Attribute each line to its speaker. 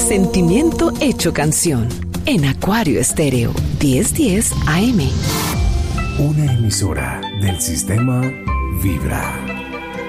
Speaker 1: sentimiento hecho canción. En Acuario Estéreo, 1010 AM.
Speaker 2: Una emisora del sistema Vibra.